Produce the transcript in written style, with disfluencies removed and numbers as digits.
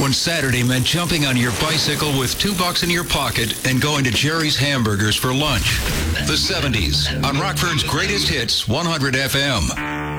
when Saturday meant jumping on your bicycle with $2 in your pocket and going to Jerry's Hamburgers for lunch. The 70s on Rockford's Greatest Hits 100 FM.